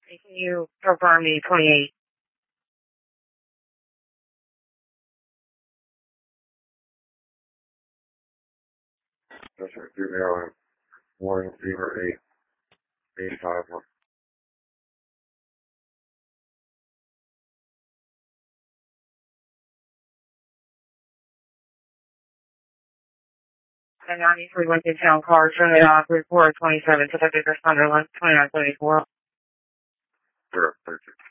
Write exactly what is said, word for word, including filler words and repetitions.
Can you confirm the twenty-eight? That's right, through airline. Warning fever eight, eighty-five. And ninety-three Lincoln Town Car, turn it off, report twenty-seven, Pacific or Sunderland, twenty-nine seventy-four. Sure, thank you.